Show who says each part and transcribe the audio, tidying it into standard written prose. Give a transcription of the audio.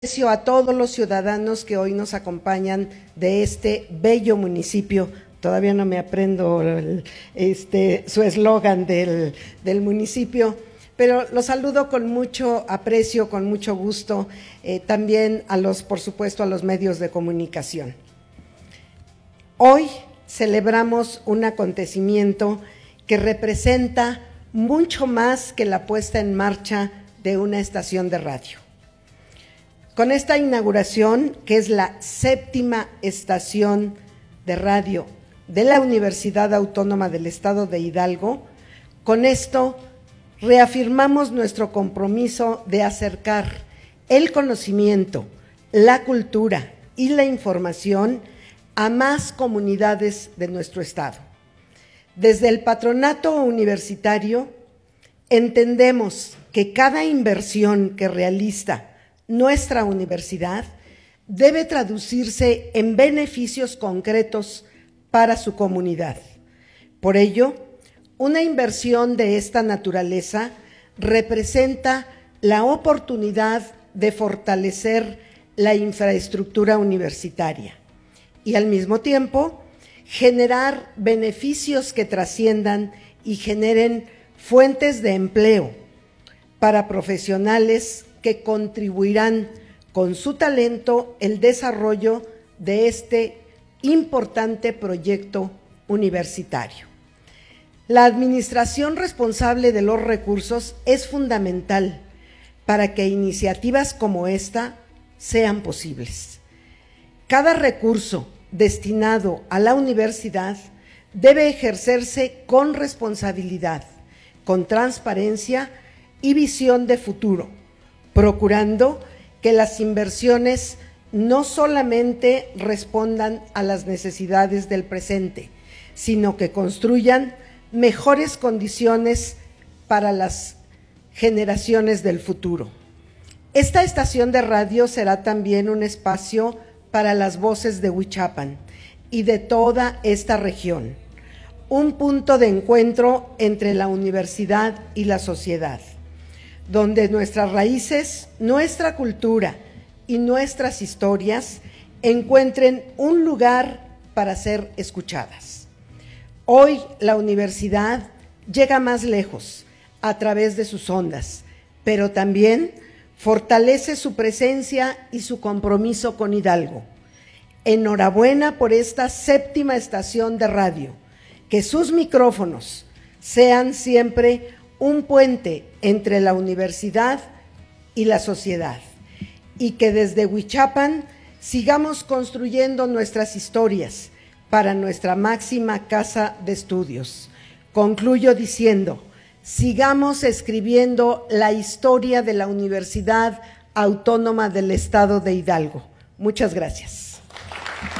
Speaker 1: Aprecio a todos los ciudadanos que hoy nos acompañan de este bello municipio. Todavía no me aprendo su eslogan del municipio, pero los saludo con mucho aprecio, con mucho gusto, también por supuesto, a los medios de comunicación. Hoy celebramos un acontecimiento que representa mucho más que la puesta en marcha de una estación de radio. Con esta inauguración, que es la 7ª estación de radio de la Universidad Autónoma del Estado de Hidalgo, con esto reafirmamos nuestro compromiso de acercar el conocimiento, la cultura y la información a más comunidades de nuestro estado. Desde el patronato universitario entendemos que cada inversión que realiza nuestra universidad debe traducirse en beneficios concretos para su comunidad. Por ello, una inversión de esta naturaleza representa la oportunidad de fortalecer la infraestructura universitaria y al mismo tiempo generar beneficios que trasciendan y generen fuentes de empleo para profesionales que contribuirán con su talento el desarrollo de este importante proyecto universitario. La administración responsable de los recursos es fundamental para que iniciativas como esta sean posibles. Cada recurso destinado a la universidad debe ejercerse con responsabilidad, con transparencia y visión de futuro, procurando que las inversiones no solamente respondan a las necesidades del presente, sino que construyan mejores condiciones para las generaciones del futuro. Esta estación de radio será también un espacio para las voces de Huichapan y de toda esta región, un punto de encuentro entre la universidad y la sociedad, donde nuestras raíces, nuestra cultura y nuestras historias encuentren un lugar para ser escuchadas. Hoy la universidad llega más lejos a través de sus ondas, pero también fortalece su presencia y su compromiso con Hidalgo. Enhorabuena por esta 7ª estación de radio, que sus micrófonos sean siempre un puente entre la universidad y la sociedad, y que desde Huichapan sigamos construyendo nuestras historias para nuestra máxima casa de estudios. Concluyo diciendo, sigamos escribiendo la historia de la Universidad Autónoma del Estado de Hidalgo. Muchas gracias.